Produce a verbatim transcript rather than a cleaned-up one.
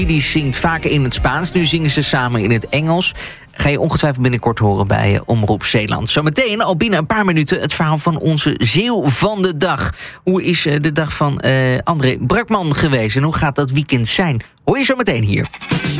Die zingt vaker in het Spaans. Nu zingen ze samen in het Engels. Ga je ongetwijfeld binnenkort horen bij uh, Omroep Zeeland. Zometeen, al binnen een paar minuten, het verhaal van onze Zeeuw van de dag. Hoe is uh, de dag van uh, André Brakman geweest en hoe gaat dat weekend zijn? Hoor je zo meteen hier.